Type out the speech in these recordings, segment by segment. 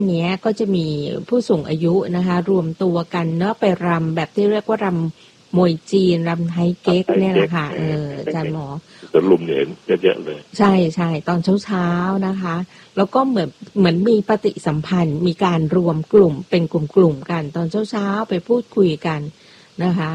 เนี้ยก็จะมีผู้สูงอายุนะคะรวมตัวกันเนาะไปรำแบบที่เรียกว่ารำมวยจีนรำไทเก๊กเนี่ยแหละค่ะอาจารย์หมอสวนลุมเนี่ยเห็นเยอะๆเลยใช่ใช่ตอนเช้าๆนะคะแล้วก็เหมือนมีปฏิสัมพันธ์มีการรวมกลุ่มเป็นกลุ่มกันตอนเช้าไปพูดคุยกันนะคะ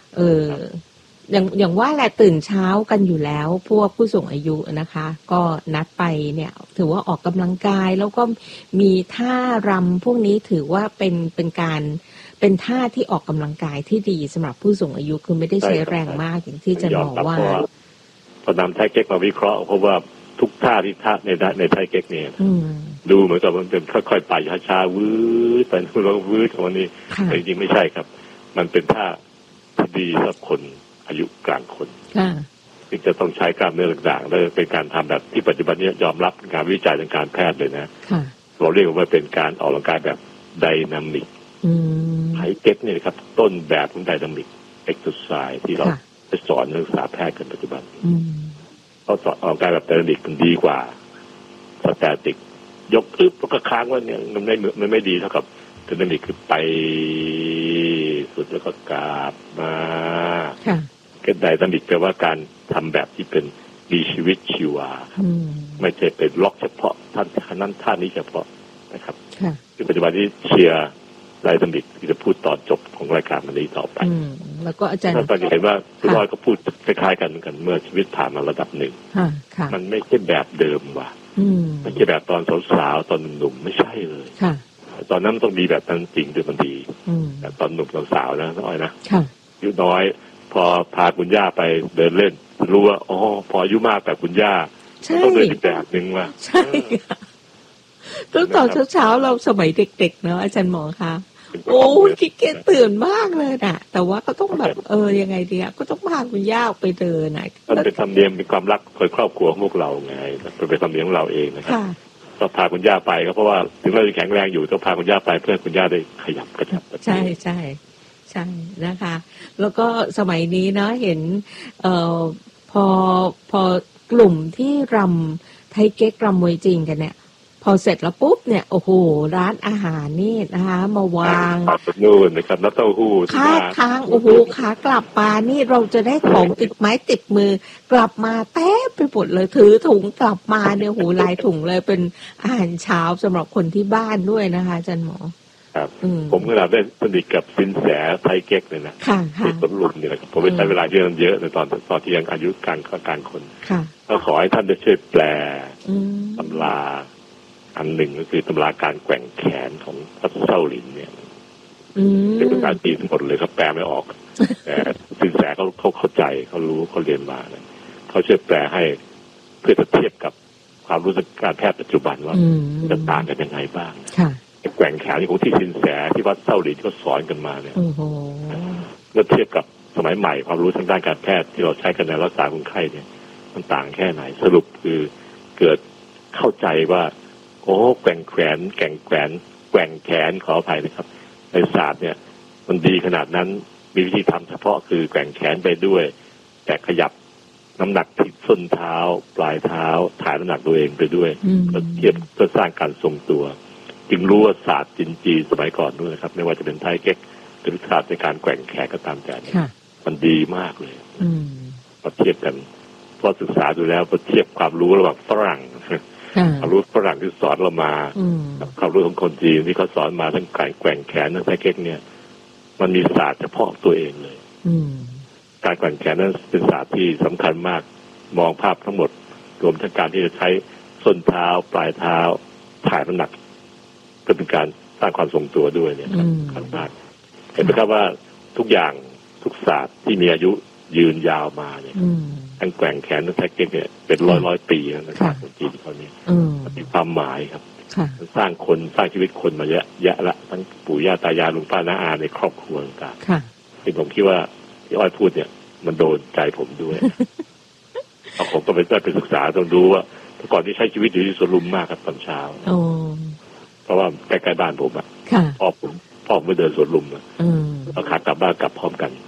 อย่างว่าแหละตื่นเช้ากันอยู่แล้วพวกผู้สูงอายุนะคะก็นัดไปเนี่ยถือว่าออกกำลังกายแล้วก็มีท่ารำพวกนี้ถือว่าเป็นท่าที่ออกกำลังกายที่ดีสำหรับผู้สูงอายุคือไม่ได้ใช้แรงมากอย่างที่จะบอกว่าพอนำไทเก๊กมาวิเคราะห์เพราะว่าทุกท่าที่ในไทเก๊กเนี่ยดูเหมือนกับมันเป็นค่อยๆไปช้าๆวืดไปแล้ววืดของมันนี่แต่จริงๆไม่ใช่ครับมันเป็นท่าที่ดีสำหรับคนอายุกลางคนที่จะต้องใช้กล้ามเนื้อต่างๆและเป็นการทำแบบที่ปัจจุบันนี้ยอมรับการวิจัยทางการแพทย์เลยนะเราเรียกว่าเป็นการออกกำลังกายแบบไดนามิกไทเก๊กเนี่ยครับต้นแบบของไดนามิกเอ็กซ์ไซส์ที่เราจะสอนนักศึกษาแพทย์กันปัจจุบันเขาสอนออกกำลังกายแบบไดนามิกมันดีกว่าสแตติกยกอึ๊บแล้วก็ค้างไว้เนี่ยมันไม่ดีเท่ากับไดนามิกคือไปสุดแล้วก็กราบมาไดนามิกแปลว่าการทำแบบที่เป็นมีชีวิตชีวาไม่ใช่เป็นล็อกเฉพาะท่านนั้นท่านนี้เฉพาะนะครับคือปัจจุบันนี้เชียร์ไดนามิกที่จะพูดตอนจบของรายการวันนี้ต่อไปแล้วก็อาจารย์ตอนนี้เห็นว่าคุณร้อยก็พูดคล้ายๆกันเหมือนกันเมื่อชีวิตผ่านมาระดับหนึ่งมันไม่ใช่แบบเดิมว่ะไม่ใช่แบบตอนสาวๆตอนหนุ่มไม่ใช่เลยตอนนั้นต้องดีแบบนั้นจริงด้วยมันดีแต่ตอนหนุ่มตอนสาวนะน้อยนะยุน้อยพอพาคุณย่าไปเดินเล่นรู้ว่าอ๋อพออายุมากแบบคุณย่าต้องเดินอีกแบบนึงว่ะใช่ตั้งแต่เช้าๆเราสมัยเด็กๆเนาะอาจารย์หมอคะโอ้ขี้เกียจตื่นมากเลยน่ะแต่ว่าก็ต้องแบบยังไงดีก็ต้องพาคุณย่าไปเดินน่ะมันเป็นธรรมเนียมเป็นความรักครอบครัวของพวกเราไงเป็นธรรมเนียมของเราเองนะครับต้องพาคุณย่าไปก็เพราะว่าถึงเราจะแข็งแรงอยู่ต้องพาคุณย่าไปเพื่อคุณย่าได้ขยับกระชับใช่ใช่ใช่นะคะแล้วก็สมัยนี้เนาะเห็นพอกลุ่มที่รำไทเก๊กรำมวยจริงกันเนี่ยพอเสร็จแล้วปุ๊บเนี่ยโอ้โหร้านอาหารนี่นะคะมาวางนู่นนะครับน้ำเต้าหู้ค้างโอ้โหขากลับมานี่เราจะได้ของติดไม้ติดมือกลับมาเต็มไปหมดเลยถือถุงกลับมาเนี่ยโหหลายถุงเลยเป็นอาหารเช้าสำหรับคนที่บ้านด้วยนะคะอาจารย์หมอครับผมก็ได้สนิทกับสินแสไทเก๊กเลยนะที่สวนลุมเนี่ยนะครับผมไปใช้เวลาเยอะในตอนที่ยังอายุกลางคนก็ขอให้ท่านได้ช่วยแปลตำราอันหนึ่งก็คือตำราการแกว่งแขนของพระเจ้าหลินเนี่ยเป็นภาษาจีนทั้งหมดเลยเขาแปลไม่ออกแต่สินแสเขาเข้าใจเขารู้เขาเรียนมาเนี่ยเขาช่วยแปลให้เพื่อจะเทียบกับความรู้สึกการแพทย์ปัจจุบันว่าจะต่างกันยังไงบ้างแกว่งแขนของที่สินแสที่วัดเจ้าหลินเขาสอนกันมาเนี่ยเมื่อเทียบกับสมัยใหม่ความรู้ทางด้านการแพทย์ที่เราใช้กันในรักษาคนไข้เนี่ยมันต่างแค่ไหนสรุปคือเกิดเข้าใจว่าโอ้แกว่งแขนขออภัยนะครับในศาสตร์เนี่ยมันดีขนาดนั้นมีวิธีทำเฉพาะคือแกว่งแขนไปด้วยแต่ขยับน้ำหนักที่ส้นเท้าปลายเท้าถ่ายน้ำหนักตัวเองไปด้วยเทียบเพื่อสร้างการทรงตัวจึงรู้ว่าศาสตร์จีนสมัยก่อนด้วยนะครับไม่ว่าจะเป็นไทเก๊กหรือศาสตร์ในการแกว่งแขนก็ตามแต่มันดีมากเลยพอเทียบกันพอศึกษาดูแล้วพอเทียบความรู้ระหว่างฝรั่งความรู้ฝรั่งที่สอนเรามาความรู้ของคนจีนที่เขาสอนมาทั้งการแกว่งแขนทั้งไทเก๊กเนี่ยมันมีศาสตร์เฉพาะตัวเองเลยการแกว่งแขนนั้นเป็นศาสตร์ที่สำคัญมากมองภาพทั้งหมดรวมทั้งการที่จะใช้ส้นเท้าปลายเท้าถ่ายน้ำหนักก็เป็นการสร้างความทรงตัวด้วยเนี่ยสำคัญมากเห็นไหมครับว่าทุกอย่างทุกศาสตร์ที่มีอายุยืนยาวมาเนี่ยทั้งแกว่งแขนทั้งไทเก๊กเนี่ยเป็นร้อยปีแล้วนะครับคนจีนเขาเนี่ยมีความหมายครับสร้างชีวิตคนมาเยอะละทั้งปู่ย่าตายายลุงป้าน้าอาในครอบครัวต่างๆที่ผมคิดว่าที่อ้อยพูดเนี่ยมันโดนใจผมด้วยเพราะผมก็ไปศึกษาต้องดูว่าก่อนที่ใช้ชีวิตอยู่ที่สวนลุมมากครับตอนเช้าเพราะว่าใกล้ๆบ้านผมอ่ะพ่อผมไปเดินสวนลุมแล้วขากลับบ้านกลับพร้อมกัน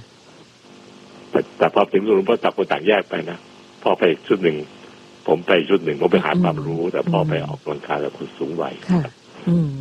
แต่พอถึงสวนลุมก็ต่างคนต่างแยกไปนะพ่อไปชุดหนึ่งผมไปชุดหนึ่งผมไปหาความรู้แต่พ่อไปออกกำลังกายกับคนสูงวัย